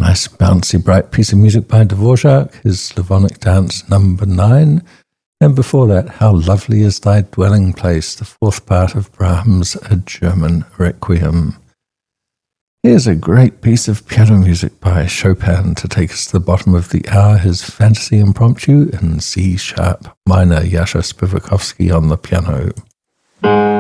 Nice, bouncy, bright piece of music by Dvorak, his Slavonic Dance number 9. And before that, How Lovely Is Thy Dwelling Place, the fourth part of Brahms' A German Requiem. Here's a great piece of piano music by Chopin to take us to the bottom of the hour, his Fantasy Impromptu in C-sharp minor, Yasha Spivakovsky on the piano.